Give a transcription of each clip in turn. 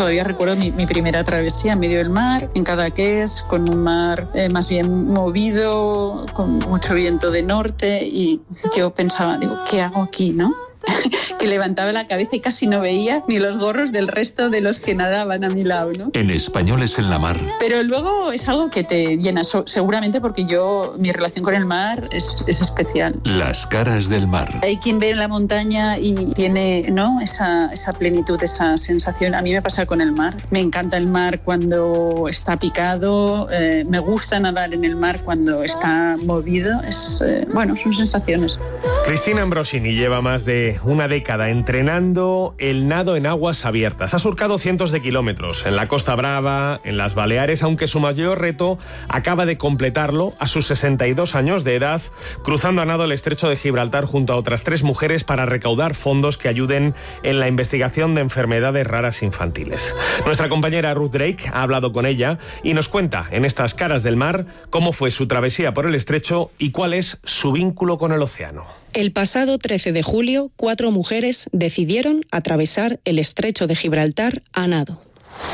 Todavía recuerdo mi primera travesía en medio del mar, en Cadaqués, con un mar más bien movido, con mucho viento de norte, y yo pensaba, digo, ¿qué hago aquí, no? Que levantaba la cabeza y casi no veía ni los gorros del resto de los que nadaban a mi lado, ¿no? En Españoles en la Mar. Pero luego es algo que te llena, seguramente porque mi relación con el mar es especial. Las caras del mar. Hay quien ve la montaña y tiene, ¿no?, esa plenitud, esa sensación. A mí me pasa con el mar. Me encanta el mar cuando está picado, me gusta nadar en el mar cuando está movido. Son sensaciones. Cristina Ambrosini lleva más de una década entrenando el nado en aguas abiertas. Ha surcado cientos de kilómetros en la Costa Brava, en las Baleares, aunque su mayor reto acaba de completarlo a sus 62 años de edad, cruzando a nado el estrecho de Gibraltar junto a otras 3 mujeres para recaudar fondos que ayuden en la investigación de enfermedades raras infantiles. Nuestra compañera Ruth Drake ha hablado con ella y nos cuenta en estas caras del mar cómo fue su travesía por el estrecho y cuál es su vínculo con el océano. El pasado 13 de julio, 4 mujeres decidieron atravesar el estrecho de Gibraltar a nado.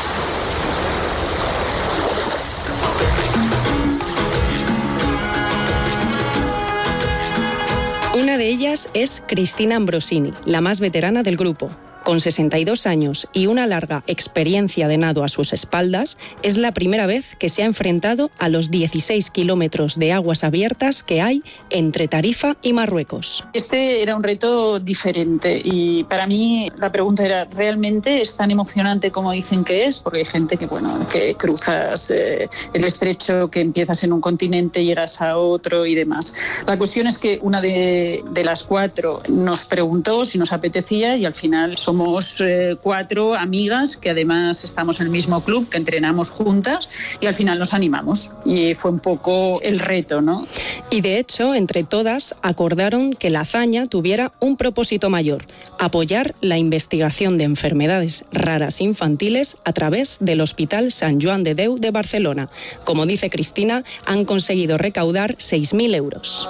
Una de ellas es Cristina Ambrosini, la más veterana del grupo. Con 62 años y una larga experiencia de nado a sus espaldas, es la primera vez que se ha enfrentado a los 16 kilómetros de aguas abiertas que hay entre Tarifa y Marruecos. Este era un reto diferente y para mí la pregunta era, ¿realmente es tan emocionante como dicen que es? Porque hay gente que cruzas el estrecho, que empiezas en un continente, llegas a otro y demás. La cuestión es que una de las 4 nos preguntó si nos apetecía y al final somos 4 amigas que además estamos en el mismo club, que entrenamos juntas y al final nos animamos y fue un poco el reto, ¿no? Y de hecho, entre todas acordaron que la hazaña tuviera un propósito mayor: apoyar la investigación de enfermedades raras infantiles a través del Hospital Sant Joan de Déu de Barcelona. Como dice Cristina, han conseguido recaudar 6.000 euros.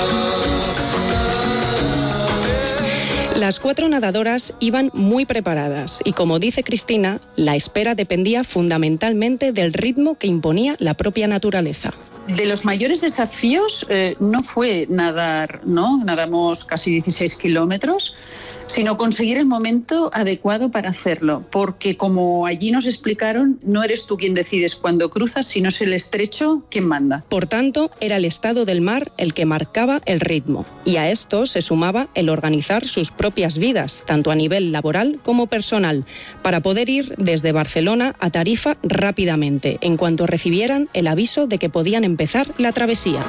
Las 4 nadadoras iban muy preparadas y, como dice Cristina, la espera dependía fundamentalmente del ritmo que imponía la propia naturaleza. De los mayores desafíos no fue nadar, ¿no? Nadamos casi 16 kilómetros, sino conseguir el momento adecuado para hacerlo, porque como allí nos explicaron, no eres tú quien decides cuando cruzas, sino es el estrecho quien manda. Por tanto, era el estado del mar el que marcaba el ritmo, y a esto se sumaba el organizar sus propias vidas, tanto a nivel laboral como personal, para poder ir desde Barcelona a Tarifa rápidamente, en cuanto recibieran el aviso de que podían empezar la travesía.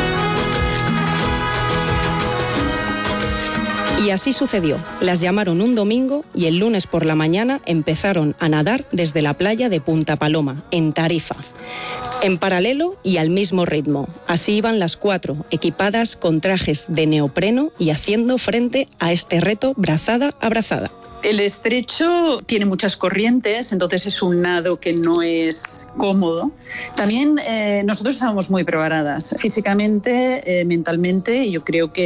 Y así sucedió. Las llamaron un domingo y el lunes por la mañana empezaron a nadar desde la playa de Punta Paloma, en Tarifa. En paralelo y al mismo ritmo. Así iban las 4, equipadas con trajes de neopreno y haciendo frente a este reto brazada a brazada. El estrecho tiene muchas corrientes, entonces es un nado que no es cómodo. También nosotros estábamos muy preparadas físicamente, mentalmente, y yo creo que